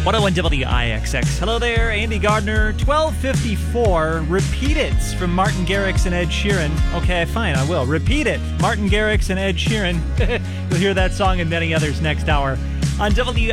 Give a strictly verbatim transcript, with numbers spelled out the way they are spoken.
one oh one W I X X. Hello there, Andy Gardner. twelve fifty-four. Repeat It from Martin Garrix and Ed Sheeran. Okay, fine, I will. Repeat It. Martin Garrix and Ed Sheeran. You'll hear that song and many others next hour on W